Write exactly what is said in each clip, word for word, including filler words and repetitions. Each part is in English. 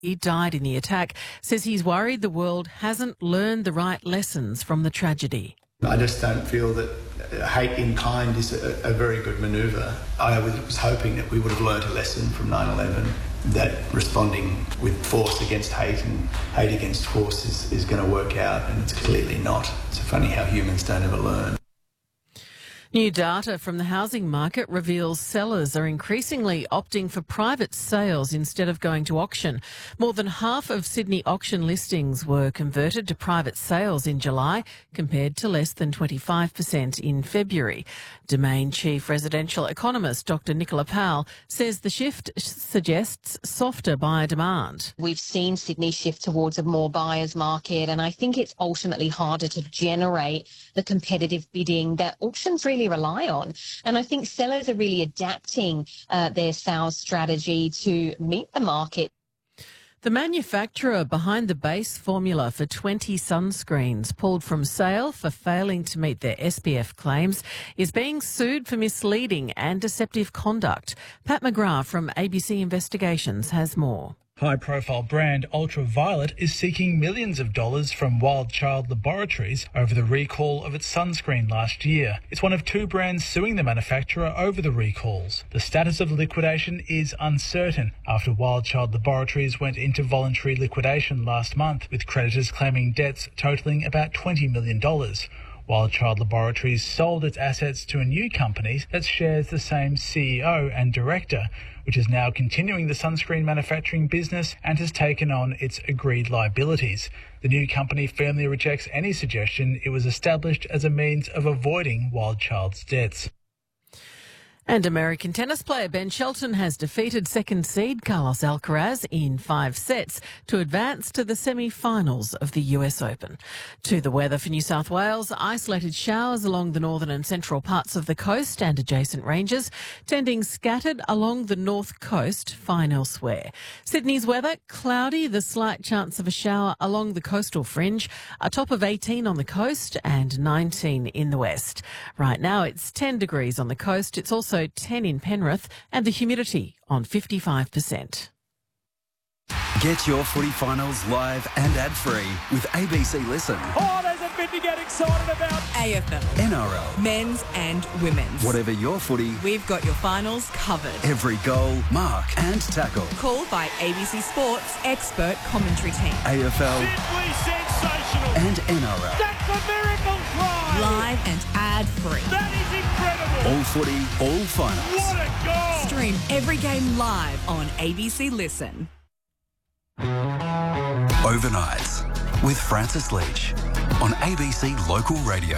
He died in the attack, says he's worried the world hasn't learned the right lessons from the tragedy. I just don't feel that hate in kind is a, a very good manoeuvre. I was hoping that we would have learnt a lesson from nine eleven, that responding with force against hate and hate against force is, is going to work out, and it's clearly not. It's funny how humans don't ever learn. New data from the housing market reveals sellers are increasingly opting for private sales instead of going to auction. More than half of Sydney auction listings were converted to private sales in July, compared to less than twenty-five percent in February. Domain Chief Residential Economist Doctor Nicola Powell says the shift suggests softer buyer demand. We've seen Sydney shift towards a more buyer's market, and I think it's ultimately harder to generate the competitive bidding that auctions really rely on. And I think sellers are really adapting uh, their sales strategy to meet the market. The manufacturer behind the base formula for twenty sunscreens pulled from sale for failing to meet their S P F claims is being sued for misleading and deceptive conduct. Pat McGrath from A B C Investigations has more. High-profile brand Ultraviolet is seeking millions of dollars from Wild Child Laboratories over the recall of its sunscreen last year. It's one of two brands suing the manufacturer over the recalls. The status of the liquidation is uncertain after Wild Child Laboratories went into voluntary liquidation last month, with creditors claiming debts totalling about twenty million dollars. Wild Child Laboratories sold its assets to a new company that shares the same C E O and director, which is now continuing the sunscreen manufacturing business and has taken on its agreed liabilities. The new company firmly rejects any suggestion it was established as a means of avoiding Wild Child's debts. And American tennis player Ben Shelton has defeated second seed Carlos Alcaraz in five sets to advance to the semi-finals of the U S Open. To the weather for New South Wales, isolated showers along the northern and central parts of the coast and adjacent ranges, tending scattered along the north coast, fine elsewhere. Sydney's weather, cloudy, the slight chance of a shower along the coastal fringe, a top of eighteen on the coast and nineteen in the west. Right now it's ten degrees on the coast. It's also ten in Penrith, and the humidity on fifty-five percent. Get your footy finals live and ad-free with A B C Listen. Oh, there's a bit to get excited about. A F L. N R L. Men's and women's. Whatever your footy, we've got your finals covered. Every goal, mark and tackle. Called by A B C Sports expert commentary team. A F L. Simply sensational. And N R L. That's a miracle try. Live and ad-free. That is incredible. All footy, all finals. What a goal. Stream every game live on A B C Listen. Overnights with Francis Leach on A B C Local Radio.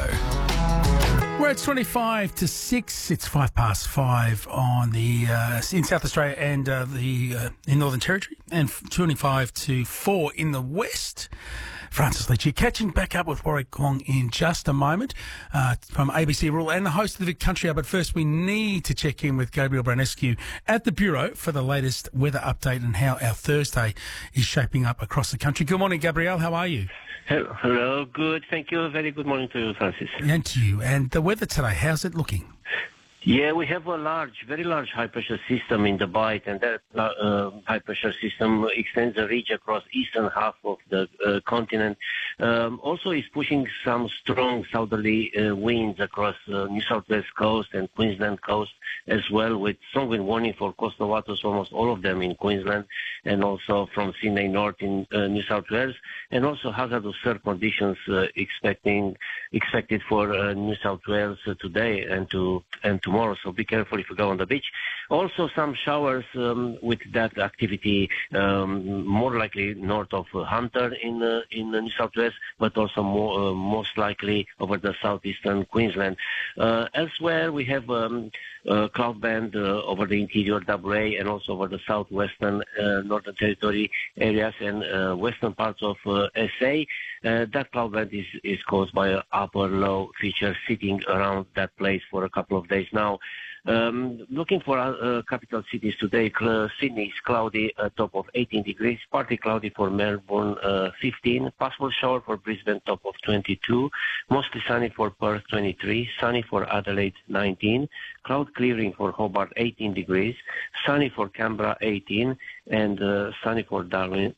Well, it's twenty-five to six. It's five past five on the uh, in South Australia and uh, the uh, in Northern Territory, and twenty-five to four in the West. Francis Leach here, catching back up with Warwick Kwong in just a moment uh, from A B C Rural and the host of the Vic Country Hour. But first, we need to check in with Gabrielle Branescu at the Bureau for the latest weather update and how our Thursday is shaping up across the country. Good morning, Gabrielle. How are you? Hello, good. Thank you. Very good morning to you, Francis. And to you. And the weather today, how's it looking? Yeah, we have a large, very large high-pressure system in the Bight, and that uh, high-pressure system extends the ridge across eastern half of the uh, continent. Um, also, is pushing some strong southerly uh, winds across uh, New South Wales coast and Queensland coast as well, with strong wind warning for coastal waters, almost all of them in Queensland, and also from Sydney North in uh, New South Wales, and also hazardous surf conditions uh, expecting expected for uh, New South Wales uh, today and to and tomorrow. Tomorrow, so be careful if you go on the beach. Also, some showers um, with that activity, um, more likely north of uh, Hunter in uh, in uh, New South Wales, but also more uh, most likely over the southeastern Queensland. Uh, elsewhere, we have um, uh, cloud band uh, over the interior W A and also over the southwestern uh, Northern Territory areas and uh, western parts of uh, S A. Uh, that cloud band is, is caused by an upper low feature sitting around that place for a couple of days now. Um, looking for uh, capital cities today, uh, Sydney is cloudy, a top of eighteen degrees, partly cloudy for Melbourne, uh, fifteen, possible shower for Brisbane, top of twenty-two, mostly sunny for Perth, twenty-three, sunny for Adelaide, nineteen, cloud clearing for Hobart, eighteen degrees, sunny for Canberra, eighteen, and uh, sunny for Darwin,